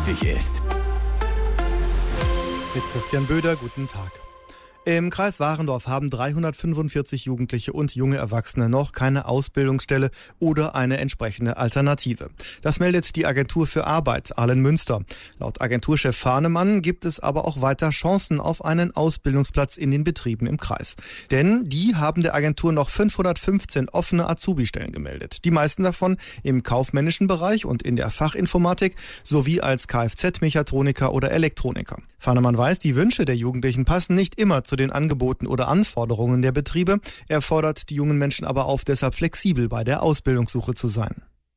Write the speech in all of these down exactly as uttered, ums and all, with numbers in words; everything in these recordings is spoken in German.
wichtig ist. Mit Christian Böder, guten Tag. Im Kreis Warendorf haben dreihundertfünfundvierzig Jugendliche und junge Erwachsene noch keine Ausbildungsstelle oder eine entsprechende Alternative. Das meldet die Agentur für Arbeit Ahlen-Münster. Laut Agenturchef Fahnemann gibt es aber auch weiter Chancen auf einen Ausbildungsplatz in den Betrieben im Kreis. Denn die haben der Agentur noch fünfhundertfünfzehn offene Azubi-Stellen gemeldet. Die meisten davon im kaufmännischen Bereich und in der Fachinformatik sowie als Kfz-Mechatroniker oder Elektroniker. Fahnemann weiß, die Wünsche der Jugendlichen passen nicht immer zu den Angeboten oder Anforderungen der Betriebe. Er fordert die jungen Menschen aber auf, deshalb flexibel bei der Ausbildungssuche zu sein.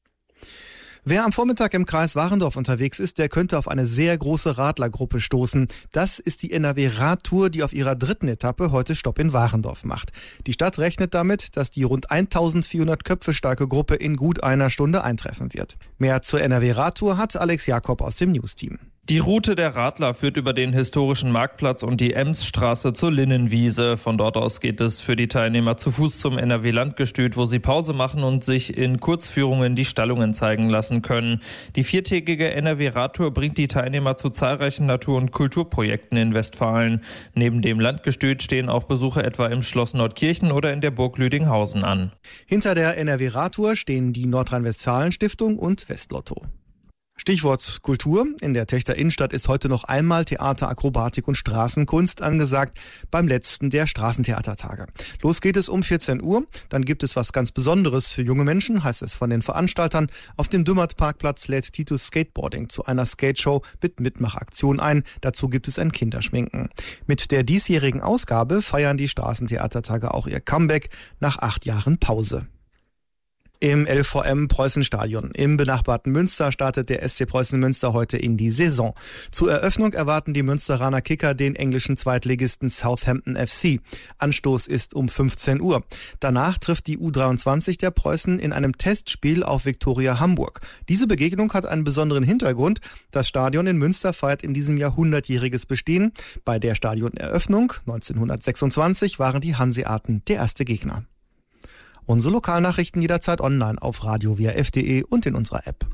Wer am Vormittag im Kreis Warendorf unterwegs ist, der könnte auf eine sehr große Radlergruppe stoßen. Das ist die N R W-Radtour, die auf ihrer dritten Etappe heute Stopp in Warendorf macht. Die Stadt rechnet damit, dass die rund eintausendvierhundert Köpfe starke Gruppe in gut einer Stunde eintreffen wird. Mehr zur N R W-Radtour hat Alex Jakob aus dem Newsteam. Die Route der Radler führt über den historischen Marktplatz und die Emsstraße zur Linnenwiese. Von dort aus geht es für die Teilnehmer zu Fuß zum N R W-Landgestüt, wo sie Pause machen und sich in Kurzführungen die Stallungen zeigen lassen können. Die viertägige N R W-Radtour bringt die Teilnehmer zu zahlreichen Natur- und Kulturprojekten in Westfalen. Neben dem Landgestüt stehen auch Besuche etwa im Schloss Nordkirchen oder in der Burg Lüdinghausen an. Hinter der N R W-Radtour stehen die Nordrhein-Westfalen-Stiftung und Westlotto. Stichwort Kultur. In der Techter Innenstadt ist heute noch einmal Theater, Akrobatik und Straßenkunst angesagt beim letzten der Straßentheatertage. Los geht es um vierzehn Uhr. Dann gibt es was ganz Besonderes für junge Menschen, heißt es von den Veranstaltern. Auf dem Dümmert-Parkplatz lädt Titus Skateboarding zu einer Skateshow mit Mitmachaktion ein. Dazu gibt es ein Kinderschminken. Mit der diesjährigen Ausgabe feiern die Straßentheatertage auch ihr Comeback nach acht Jahren Pause. Im L V M-Preußen-Stadion im benachbarten Münster startet der S C Preußen Münster heute in die Saison. Zur Eröffnung erwarten die Münsteraner Kicker den englischen Zweitligisten Southampton F C. Anstoß ist um fünfzehn Uhr. Danach trifft die U dreiundzwanzig der Preußen in einem Testspiel auf Viktoria Hamburg. Diese Begegnung hat einen besonderen Hintergrund. Das Stadion in Münster feiert in diesem Jahr hundertjähriges Bestehen. Bei der Stadioneröffnung neunzehnhundertsechsundzwanzig waren die Hanseaten der erste Gegner. Unsere Lokalnachrichten jederzeit online auf radio w a f punkt d e und in unserer App.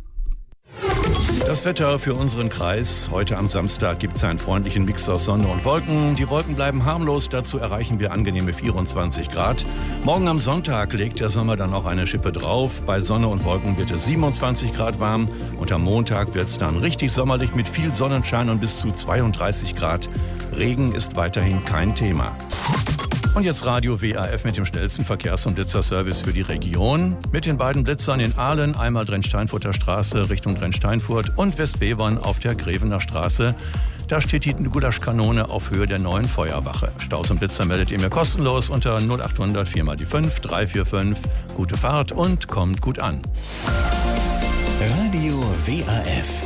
Das Wetter für unseren Kreis. Heute am Samstag gibt es einen freundlichen Mix aus Sonne und Wolken. Die Wolken bleiben harmlos, dazu erreichen wir angenehme vierundzwanzig Grad. Morgen am Sonntag legt der Sommer dann noch eine Schippe drauf. Bei Sonne und Wolken wird es siebenundzwanzig Grad warm und am Montag wird es dann richtig sommerlich mit viel Sonnenschein und bis zu zweiunddreißig Grad. Regen ist weiterhin kein Thema. Und jetzt Radio W A F mit dem schnellsten Verkehrs- und Blitzerservice für die Region. Mit den beiden Blitzern in Ahlen, einmal Drensteinfurter Straße Richtung Drensteinfurt und Westbevern auf der Grevener Straße. Da steht die Gulaschkanone auf Höhe der neuen Feuerwache. Staus und Blitzer meldet ihr mir kostenlos unter null achthundert vier mal die fünf drei vier fünf. Gute Fahrt und kommt gut an. Radio W A F.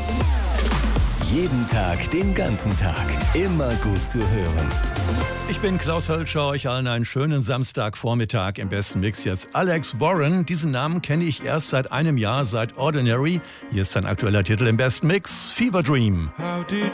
Jeden Tag, den ganzen Tag. Immer gut zu hören. Ich bin Klaus Hölscher, euch allen einen schönen Samstagvormittag im besten Mix jetzt. Alex Warren, diesen Namen kenne ich erst seit einem Jahr, seit Ordinary. Hier ist sein aktueller Titel im besten Mix, Fever Dream. How did